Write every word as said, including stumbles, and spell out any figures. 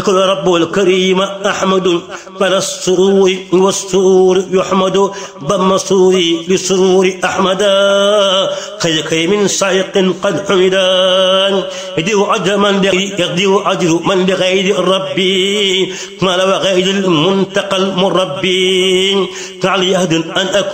رب الكريم أحمد فلا السرور والسرور يحمد ضم سروري لسرور أحمد خير كريم سائق قد حمدان يديو أجر من يديو أجر من لغير ربي ما لو غير المنتقى المربي تعالي يهد أن أكون